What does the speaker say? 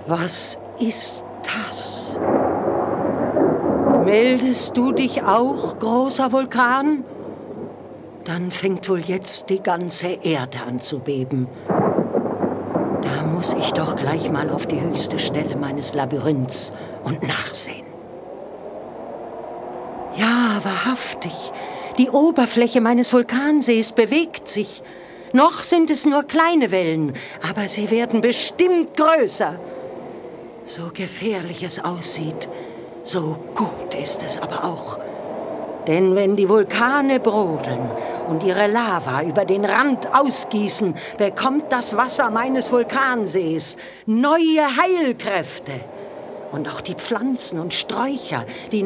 Was ist das? Meldest du dich auch, großer Vulkan? Dann fängt wohl jetzt die ganze Erde an zu beben. Da muss ich doch gleich mal auf die höchste Stelle meines Labyrinths und nachsehen. Ja, wahrhaftig, die Oberfläche meines Vulkansees bewegt sich. Noch sind es nur kleine Wellen, aber sie werden bestimmt größer. So gefährlich es aussieht, so gut ist es aber auch. Denn wenn die Vulkane brodeln und ihre Lava über den Rand ausgießen, bekommt das Wasser meines Vulkansees neue Heilkräfte. Und auch die Pflanzen und Sträucher, die